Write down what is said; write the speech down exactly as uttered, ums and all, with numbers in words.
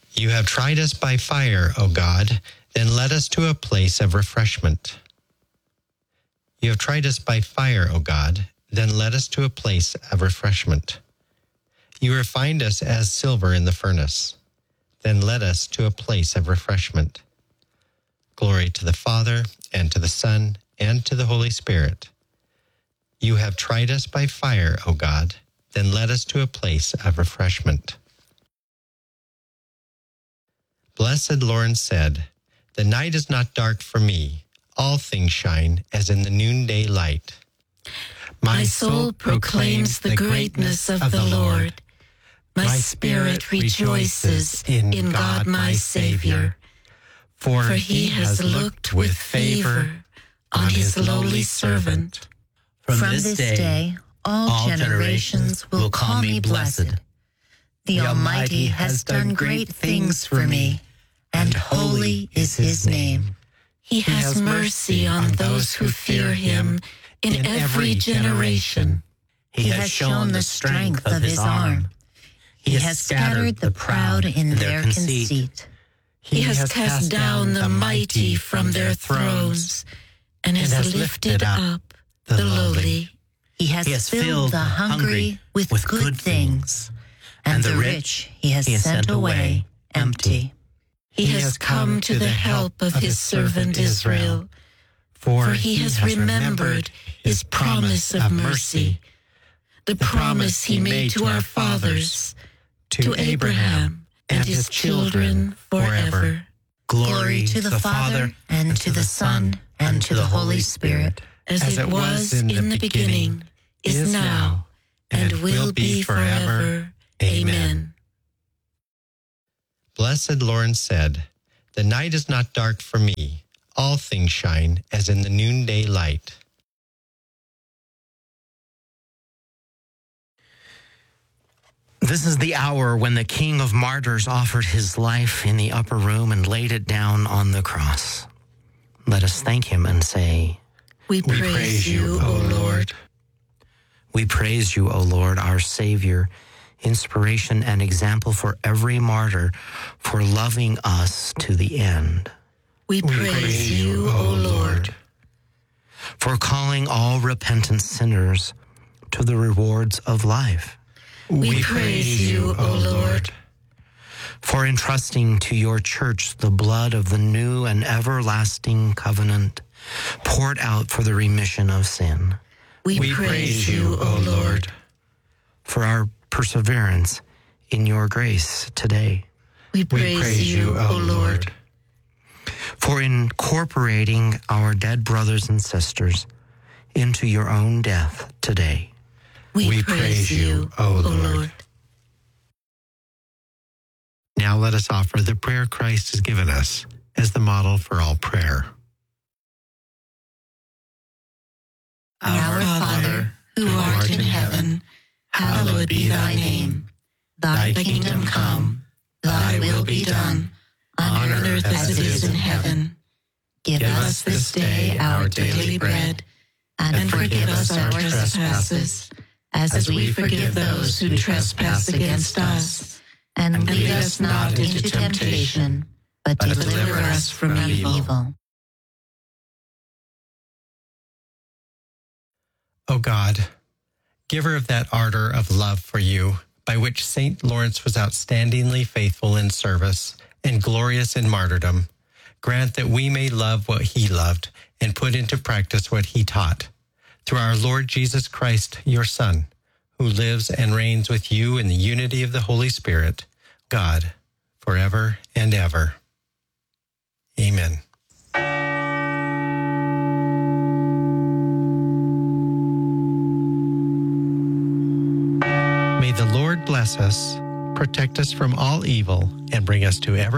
You have tried us by fire, O God, then led us to a place of refreshment. You have tried us by fire, O God, then led us to a place of refreshment. You refined us as silver in the furnace, then led us to a place of refreshment. Glory to the Father, and to the Son, and to the Holy Spirit. You have tried us by fire, O God, then led us to a place of refreshment. Blessed Lawrence said, "The night is not dark for me. All things shine as in the noonday light." My soul proclaims the greatness of the Lord. My spirit rejoices in God my Savior, for he has looked with favor on his lowly servant. From this day, all generations will call me blessed. The Almighty has done great things for me, and holy is his name. He has mercy on those who fear him in every generation. He has shown the strength of his arm. He has scattered the proud in their conceit. He has cast down the mighty from their thrones and has lifted up the lowly. He has filled the hungry with good things, and the rich he has sent away empty. He has come to the help of his servant Israel, for he has remembered his promise of mercy, the promise he made to our fathers, to Abraham and his children forever. Glory to the Father, and to the Son, and to the Holy Spirit, as it was in the beginning, is now, and will be forever. Amen. Blessed Lawrence said, "The night is not dark for me. All things shine as in the noonday light." This is the hour when the King of Martyrs offered his life in the upper room and laid it down on the cross. Let us thank him and say, We praise, we praise you, O Lord. We praise you, O Lord, our Savior, inspiration and example for every martyr, for loving us to the end. We praise, we praise you, O Lord, for calling all repentant sinners to the rewards of life. We, we praise you, O Lord, for entrusting to your church the blood of the new and everlasting covenant poured out for the remission of sin. We, we praise, praise you, O Lord, for our perseverance in your grace today. We praise, we praise you, O Lord, for incorporating our dead brothers and sisters into your own death today. We, we praise, praise you, O Lord. Lord. Now let us offer the prayer Christ has given us as the model for all prayer. Our Father, who art in heaven, hallowed be thy name. Thy kingdom come, thy will be done, on earth as it is in heaven. Give us this day our daily bread, and forgive us our trespasses, as we forgive those who trespass against us. And lead us not into temptation, but deliver us from evil. O God, giver of that ardor of love for you, by which Saint Lawrence was outstandingly faithful in service and glorious in martyrdom, grant that we may love what he loved and put into practice what he taught. Through our Lord Jesus Christ, your Son, who lives and reigns with you in the unity of the Holy Spirit, God, forever and ever. Amen. May the Lord bless us, protect us from all evil, and bring us to ever